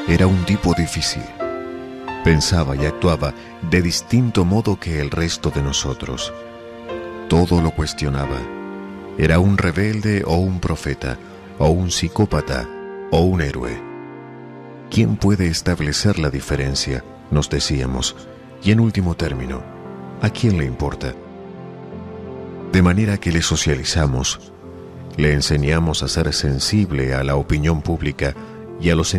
Era un tipo difícil. Pensaba y actuaba de distinto modo que el resto de nosotros. Todo lo cuestionaba. Era un rebelde o un profeta, o un psicópata o un héroe. ¿Quién puede establecer la diferencia?, nos decíamos, y en último término, ¿a quién le importa? De manera que le socializamos, le enseñamos a ser sensible a la opinión pública y a los